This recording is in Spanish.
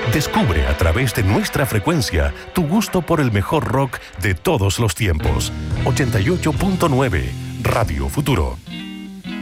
Descubre a través de nuestra frecuencia tu gusto por el mejor rock de todos los tiempos. 88.9 Radio Futuro.